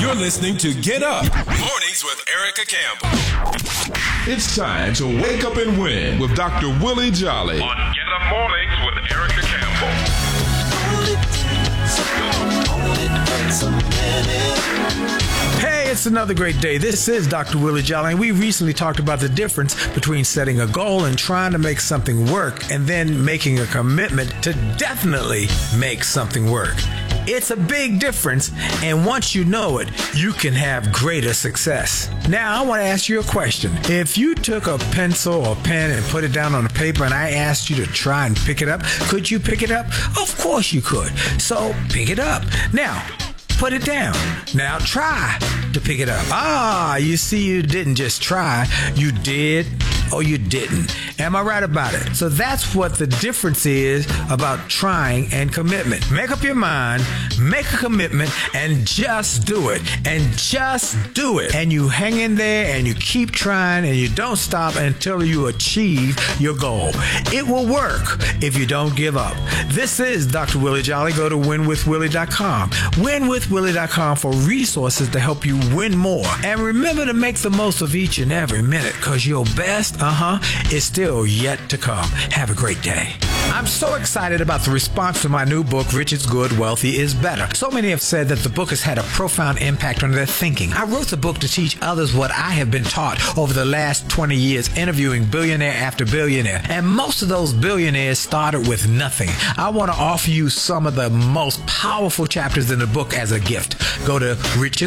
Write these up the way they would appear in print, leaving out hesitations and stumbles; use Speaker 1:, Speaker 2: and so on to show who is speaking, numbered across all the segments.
Speaker 1: You're listening to Get Up Mornings with Erica Campbell.
Speaker 2: It's time to wake up and win with Dr. Willie Jolly
Speaker 3: on Get Up Mornings with Erica Campbell.
Speaker 4: Hey, it's another great day. This is Dr. Willie Jolly, and we recently talked about the difference between setting a goal and trying to make something work, and then making a commitment to definitely make something work. It's a big difference, and once you know it, you can have greater success. Now, I want to ask you a question. If you took a pencil or pen and put it down on the paper and I asked you to try and pick it up, could you pick it up? Of course you could. So, pick it up. Now, put it down. Now try to pick it up. You see, you didn't just try. You did or you didn't. Am I right about it? So that's what the difference is about trying and commitment. Make up your mind, make a commitment, and just do it. And just do it. And you hang in there and you keep trying and you don't stop until you achieve your goal. It will work if you don't give up. This is Dr. Willie Jolly. Go to winwithwillie.com. Winwithwillie.com for resources to help you win more. And remember to make the most of each and every minute, because your best, is still yet to come. Have a great day. I'm so excited about the response to my new book, Rich is Good, Wealthy is Better. So many have said that the book has had a profound impact on their thinking. I wrote the book to teach others what I have been taught over the last 20 years, interviewing billionaire after billionaire. And most of those billionaires started with nothing. I want to offer you some of the most powerful chapters in the book as a gift. Go to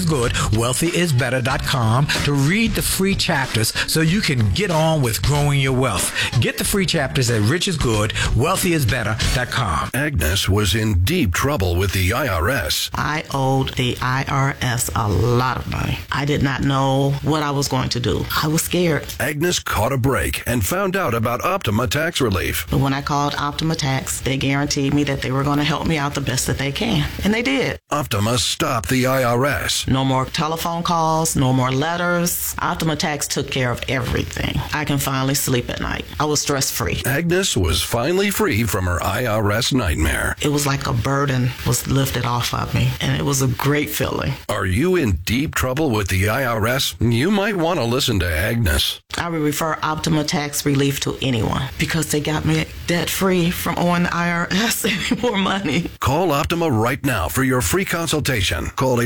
Speaker 4: richisgoodwealthyisbetter.com to read the free chapters so you can get on with growing your wealth. Get the free chapters at richisgoodwealthyisbetter.com.
Speaker 5: Agnes was in deep trouble with the IRS.
Speaker 6: I owed the IRS a lot of money. I did not know what I was going to do. I was scared.
Speaker 5: Agnes caught a break and found out about Optima Tax Relief.
Speaker 6: But when I called Optima Tax, they guaranteed me that they were going to help me out the best that they can. And they did.
Speaker 5: Optima stopped the IRS.
Speaker 6: No more telephone calls, no more letters. Optima Tax took care of everything. I can finally sleep at night. I was stress-free.
Speaker 5: Agnes was finally free from her IRS nightmare.
Speaker 6: It was like a burden was lifted off of me, and it was a great feeling.
Speaker 5: Are you in deep trouble with the IRS? You might want to listen to Agnes.
Speaker 6: I would refer Optima Tax Relief to anyone because they got me debt-free from owing the IRS any more money.
Speaker 5: Call Optima right now for your free consultation. Call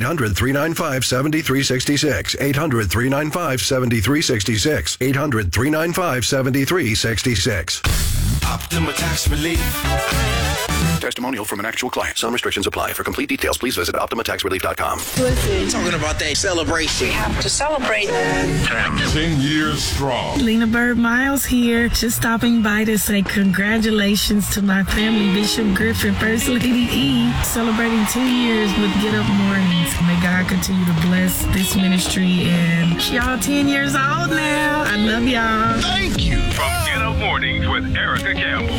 Speaker 5: 800-395-7366. 800-395-7366. 800-395-7366.
Speaker 1: Optima Tax Relief.
Speaker 5: Testimonial from an actual client. Some restrictions apply. For complete details, please visit OptimaTaxRelief.com.
Speaker 7: Talking about that celebration.
Speaker 8: We have to celebrate.
Speaker 2: 10 years strong.
Speaker 9: Lena Bird Miles here, just stopping by to say congratulations to my family, Bishop Griffin, First Lady E, celebrating 2 years with Get Up Mornings. May God continue to bless this ministry, and y'all 10 years old now. I love y'all.
Speaker 3: Thank you. From Get Up Mornings with Erica Campbell.